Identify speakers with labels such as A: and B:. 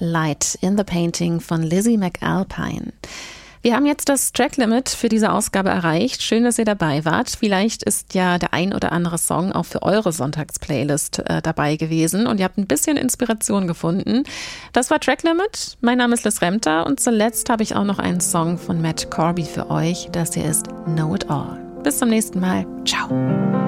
A: Light in the Painting von Lizzie McAlpine. Wir haben jetzt das Tracklimit für diese Ausgabe erreicht. Schön, dass ihr dabei wart. Vielleicht ist ja der ein oder andere Song auch für eure Sonntagsplaylist dabei gewesen und ihr habt ein bisschen Inspiration gefunden. Das war Tracklimit. Mein Name ist Liz Remter und zuletzt habe ich auch noch einen Song von Matt Corby für euch. Das hier ist Know It All. Bis zum nächsten Mal. Ciao.